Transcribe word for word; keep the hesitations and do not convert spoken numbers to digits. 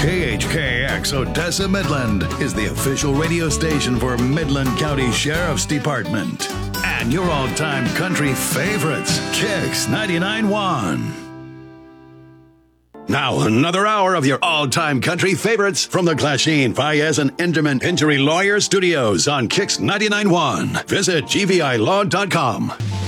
K H K X Odessa Midland is the official radio station for Midland County Sheriff's Department. And your all-time country favorites, Kicks ninety-nine point one. Now, another hour of your all-time country favorites from the Clasheen, Fayez, and Inderman Injury Lawyer Studios on Kicks ninety-nine point one. Visit G V I law dot com.